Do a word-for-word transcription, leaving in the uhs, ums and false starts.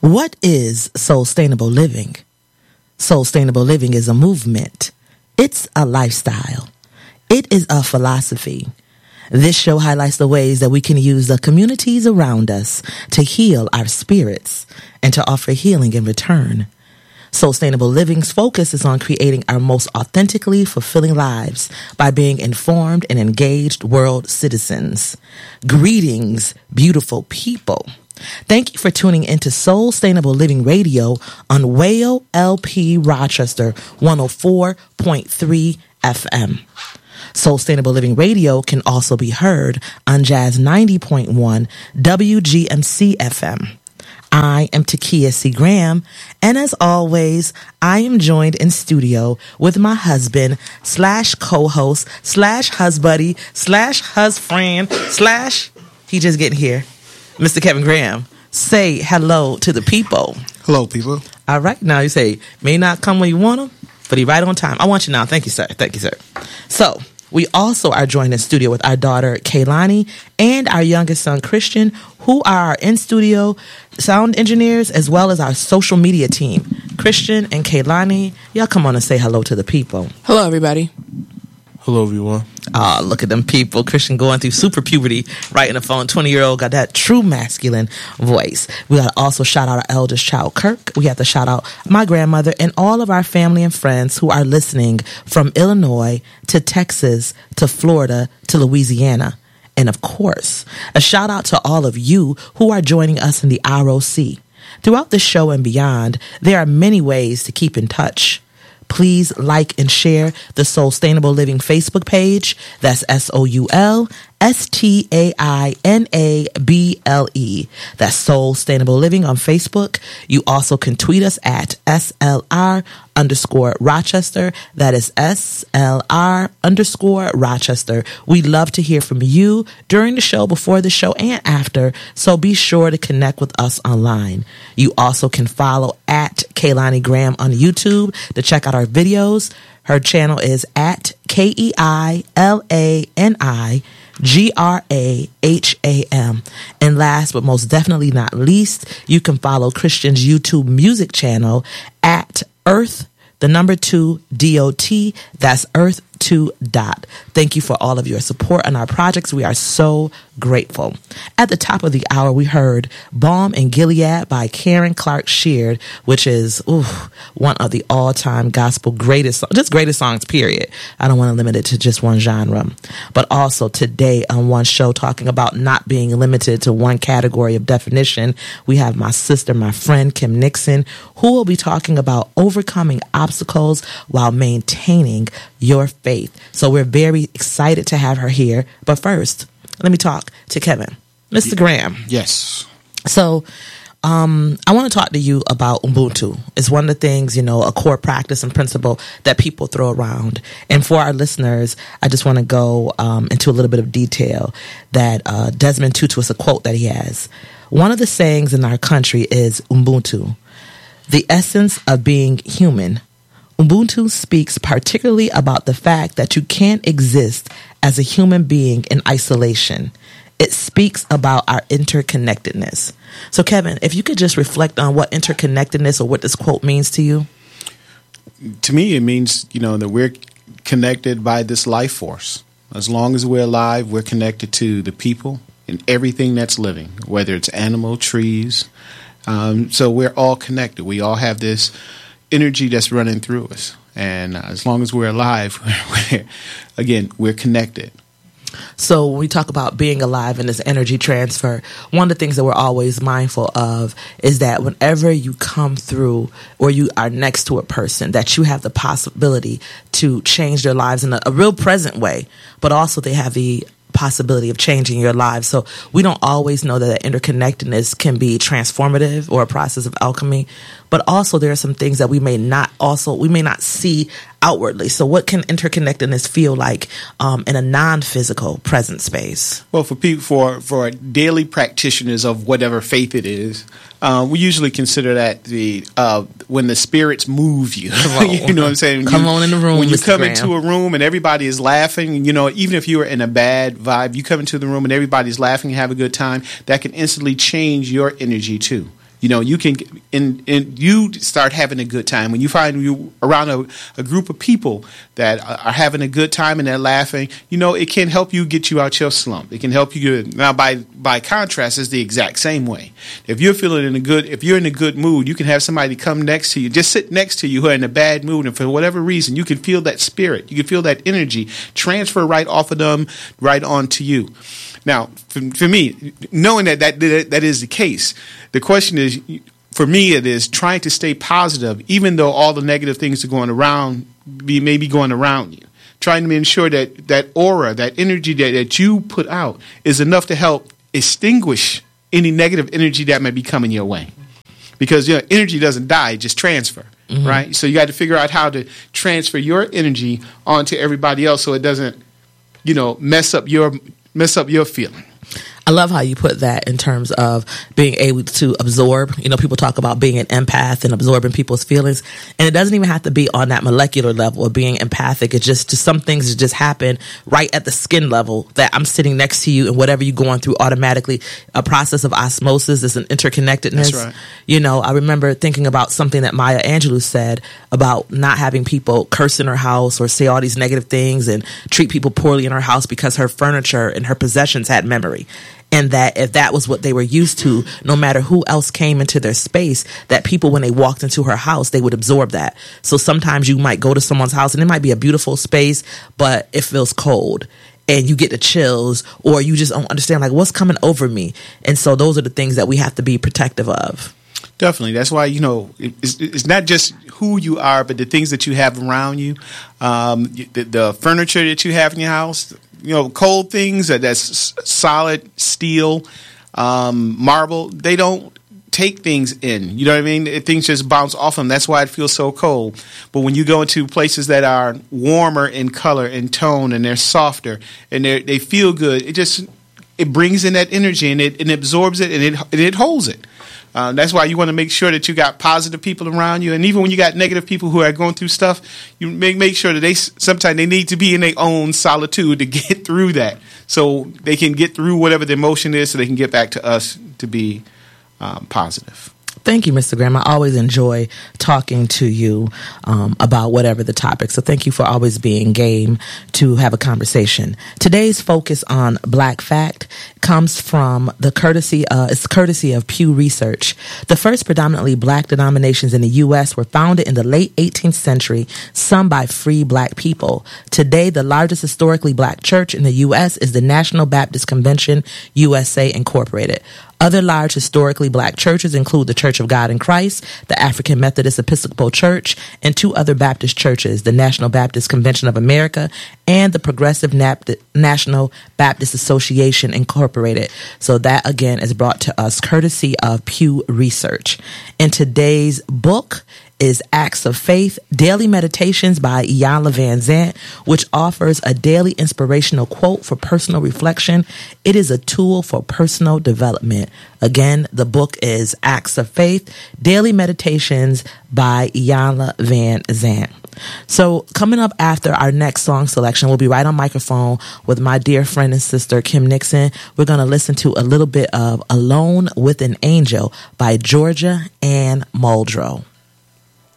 What is sustainable living? Sustainable living is a movement. It's a lifestyle. It is a philosophy. This show highlights the ways that we can use the communities around us to heal our spirits and to offer healing in return. Sustainable living's focus is on creating our most authentically fulfilling lives by being informed and engaged world citizens. Greetings, beautiful people. Thank you for tuning into Sustainable Living Radio on Whale L P Rochester one oh four point three F M. Sustainable Living Radio can also be heard on Jazz ninety point one W G M C F M. I am Takia C. Graham, and as always, I am joined in studio with my husband slash co-host slash husbuddy slash husfriend slash, he just getting here, Mister Kevin Graham. Say hello to the people. Hello, people. All right, now you say, may not come when you want them, but he right on time. I want you now. Thank you, sir. Thank you, sir. So, we also are joined in studio with our daughter, Kaylani, and our youngest son, Christian, who are our in-studio sound engineers, as well as our social media team. Christian and Kaylani, y'all come on and say hello to the people. Hello, everybody. Hello, everyone. Oh, look at them people. Christian going through super puberty, right in the phone. twenty-year-old got that true masculine voice. We got to also shout out our eldest child, Kirk. We have to shout out my grandmother and all of our family and friends who are listening from Illinois to Texas to Florida to Louisiana. And of course, a shout out to all of you who are joining us in the R O C. Throughout the show and beyond, there are many ways to keep in touch. Please like and share the Sustainable Living Facebook page. That's S O U L S T A I N A B L E. That's Sustainable Living on Facebook. You also can tweet us at S L R underscore Rochester. That is S L R underscore Rochester. We love to hear from you during the show, before the show, and after, so be sure to connect with us online. You also can follow at Kaylani Graham on YouTube to check out our videos. Her channel is at K E I L A N I G R A H A M. And last but most definitely not least, you can follow Christian's YouTube music channel at Earth, the number two, D O T. That's Earth two dot. Thank you for all of your support on our projects. We are so grateful. At the top of the hour, we heard Balm in Gilead by Karen Clark Sheard, which is ooh, one of the all-time gospel greatest, just greatest songs, period. I don't want to limit it to just one genre. But also today on one show, talking about not being limited to one category of definition, we have my sister, my friend, Kim Nixon, who will be talking about overcoming obstacles while maintaining your faith. So we're very excited to have her here. But first, let me talk to Kevin. Mister Graham. Yes. So um, I want to talk to you about Ubuntu. It's one of the things, you know, a core practice and principle that people throw around. And for our listeners, I just want to go um, into a little bit of detail that uh, Desmond Tutu, is a quote that he has. One of the sayings in our country is Ubuntu, the essence of being human. Ubuntu speaks particularly about the fact that you can't exist as a human being in isolation. It speaks about our interconnectedness. So, Kevin, if you could just reflect on what interconnectedness or what this quote means to you. To me, it means, you know, that we're connected by this life force. As long as we're alive, we're connected to the people and everything that's living, whether it's animal, trees. Um, so we're all connected. We all have this energy that's running through us, and uh, as long as we're alive, we're, again, we're connected. So when we talk about being alive and this energy transfer, one of the things that we're always mindful of is that whenever you come through or you are next to a person, that you have the possibility to change their lives in a, a real present way, but also they have the possibility of changing your lives. So we don't always know that, that interconnectedness can be transformative or a process of alchemy, but also there are some things that we may not also, we may not see outwardly. So what can interconnectedness feel like um, in a non-physical present space? Well, for people, for, for daily practitioners of whatever faith it is, uh, we usually consider that the uh, when the spirits move you. You know what I'm saying? Come you, on in the room, When you Mister come Graham. into a room and everybody is laughing, you know, even if you were in a bad vibe, you come into the room and everybody's laughing and have a good time, that can instantly change your energy too. You know, you can, and, and you start having a good time. When you find you around a, a group of people that are having a good time and they're laughing, you know, it can help you get you out your slump. It can help you get, now by, by contrast, it's the exact same way. If you're feeling in a good, if you're in a good mood, you can have somebody come next to you, just sit next to you who are in a bad mood, and for whatever reason, you can feel that spirit, you can feel that energy transfer right off of them, right onto you. Now, for, for me, knowing that, that that that is the case, the question is, for me, it is trying to stay positive, even though all the negative things are going around, be maybe going around you. Trying to ensure that that aura, that energy that, that you put out is enough to help extinguish any negative energy that might be coming your way. Because, you know, energy doesn't die, it just transfer, mm-hmm. right? So you got to figure out how to transfer your energy onto everybody else so it doesn't, you know, mess up your mess up your feeling. I love how you put that in terms of being able to absorb. You know, people talk about being an empath and absorbing people's feelings. And it doesn't even have to be on that molecular level of being empathic. It's just, just some things that just happen right at the skin level that I'm sitting next to you, and whatever you're going through automatically, a process of osmosis is an interconnectedness. That's right. You know, I remember thinking about something that Maya Angelou said about not having people curse in her house or say all these negative things and treat people poorly in her house because her furniture and her possessions had memory. And that if that was what they were used to, no matter who else came into their space, that people, when they walked into her house, they would absorb that. So sometimes you might go to someone's house and it might be a beautiful space, but it feels cold and you get the chills, or you just don't understand, like, what's coming over me. And so those are the things that we have to be protective of. Definitely. That's why, you know, it's, it's not just who you are, but the things that you have around you, um, the, the furniture that you have in your house. You know, cold things that that's solid steel, um, marble. They don't take things in. You know what I mean? Things just bounce off them. That's why it feels so cold. But when you go into places that are warmer in color and tone, and they're softer and they they feel good, it just it brings in that energy, and it, and it absorbs it, and it and it holds it. Uh, that's why you want to make sure that you got positive people around you, and even when you got negative people who are going through stuff, you make make sure that they sometimes they need to be in their own solitude to get through that, so they can get through whatever the emotion is, so they can get back to us to be um, positive. Thank you, Mister Graham. I always enjoy talking to you um, about whatever the topic. So thank you for always being game to have a conversation. Today's focus on Black Fact comes from the courtesy, uh, it's courtesy of Pew Research. The first predominantly Black denominations in the U S were founded in the late eighteenth century, some by free Black people. Today, the largest historically Black church in the U S is the National Baptist Convention, U S A Incorporated. Other large historically Black churches include the Church of God in Christ, the African Methodist Episcopal Church, and two other Baptist churches, the National Baptist Convention of America and the Progressive Nap- National Baptist Association Incorporated. So that, again, is brought to us courtesy of Pew Research. In today's book is Acts of Faith, Daily Meditations by Iyanla Vanzant, which offers a daily inspirational quote for personal reflection. It is a tool for personal development. Again, the book is Acts of Faith, Daily Meditations by Iyanla Vanzant. So coming up after our next song selection, we'll be right on microphone with my dear friend and sister, Kim Nixon. We're going to listen to a little bit of Alone with an Angel by Georgia Ann Muldrow.